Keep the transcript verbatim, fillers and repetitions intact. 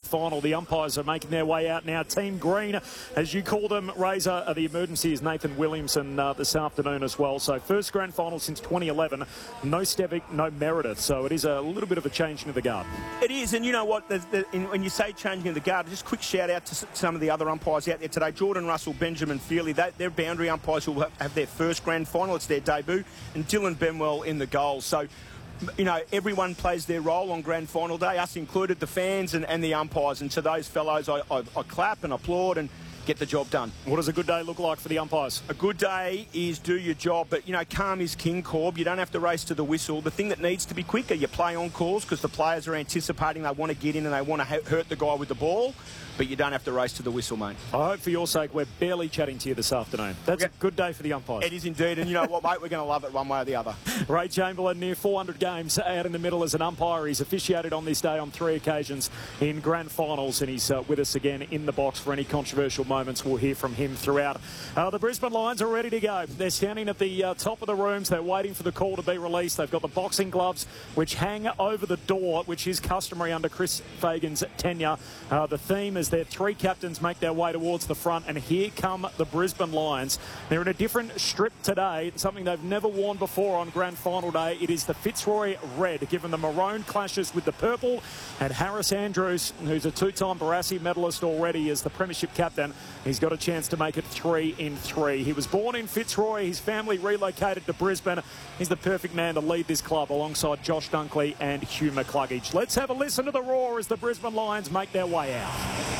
final. The umpires are making their way out now. Team Green, as you call them, Razor, uh, the emergency is Nathan Williamson uh, this afternoon as well. So first grand final since twenty eleven. No Stevic, no Meredith. So it is a little bit of a changing of the guard. It is, and you know what? There's, there, in, when you say changing of the guard, just quick shout out to some of the other umpires out there today. Jordan Russell, Benjamin Feely, they, they're boundary umpires who will have, have their first grand final. It's their debut. And Dylan Benwell in the goal. So, you know, everyone plays their role on grand final day, us included, the fans and, and the umpires. And to those fellows, I, I, I clap and applaud and get the job done. What does a good day look like for the umpires? A good day is do your job, but, you know, calm is king, Corb. You don't have to race to the whistle. The thing that needs to be quicker, you play on calls because the players are anticipating they want to get in and they want to hurt the guy with the ball, but you don't have to race to the whistle, mate. I hope for your sake we're barely chatting to you this afternoon. That's okay. A good day for the umpires. It is indeed, and you know what, mate, we're going to love it one way or the other. Ray Chamberlain, near four hundred games out in the middle as an umpire. He's officiated on this day on three occasions in grand finals, and he's uh, with us again in the box for any controversial moments. We'll hear from him throughout. Uh, the Brisbane Lions are ready to go. They're standing at the uh, top of the rooms. They're waiting for the call to be released. They've got the boxing gloves which hang over the door, which is customary under Chris Fagan's tenure. Uh, the theme is their three captains make their way towards the front, and here come the Brisbane Lions. They're in a different strip today, something they've never worn before on grand final day. It is the Fitzroy red, given the maroon clashes with the purple, and Harris Andrews, who's a two-time Barassi medalist already as the premiership captain, he's got a chance to make it three in three. He was born in Fitzroy. His family relocated to Brisbane. He's the perfect man to lead this club alongside Josh Dunkley and Hugh McCluggage. Let's have a listen to the roar as the Brisbane Lions make their way out.